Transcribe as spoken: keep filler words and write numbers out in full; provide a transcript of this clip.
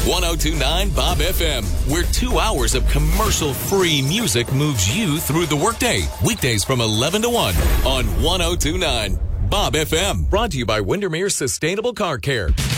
ten twenty-nine Bob F M, where two hours of commercial-free music moves you through the workday. Weekdays from eleven to one on ten twenty-nine Bob F M. Brought to you by Windermere Sustainable Car Care.